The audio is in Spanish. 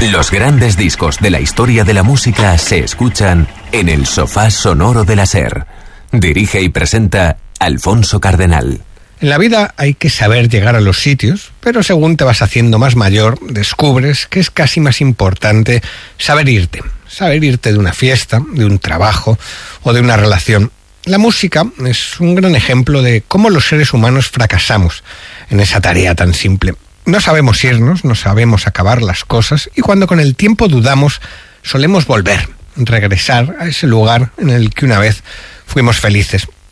Los grandes discos de la historia de la música se escuchan en el sofá sonoro de la SER. Dirige y presenta Alfonso Cardenal. En la vida hay que saber llegar a los sitios, pero según te vas haciendo más mayor, descubres que es casi más importante saber irte. Saber irte de una fiesta, de un trabajo o de una relación. La música es un gran ejemplo de cómo los seres humanos fracasamos en esa tarea tan simple. No sabemos irnos, no sabemos acabar las cosas y cuando con el tiempo dudamos, solemos volver, regresar a ese lugar en el que una vez fuimos felices.